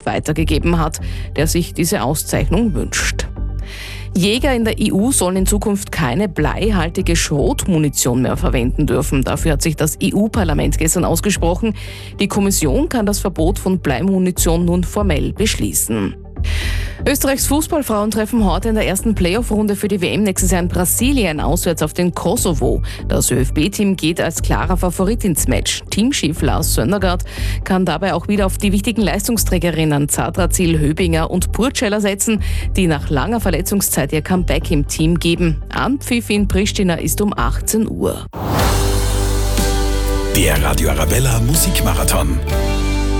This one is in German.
weitergegeben hat, der sich diese Auszeichnung wünscht. Jäger in der EU sollen in Zukunft keine bleihaltige Schrotmunition mehr verwenden dürfen. Dafür hat sich das EU-Parlament gestern ausgesprochen. Die Kommission kann das Verbot von Bleimunition nun formell beschließen. Österreichs Fußballfrauen treffen heute in der ersten Playoff-Runde für die WM nächstes Jahr in Brasilien auswärts auf den Kosovo. Das ÖFB-Team geht als klarer Favorit ins Match. Teamchef Lars Söndergaard kann dabei auch wieder auf die wichtigen Leistungsträgerinnen Zadrazil, Höbinger und Burtscheller setzen, die nach langer Verletzungszeit ihr Comeback im Team geben. Anpfiff in Pristina ist um 18 Uhr. Der Radio Arabella Musikmarathon.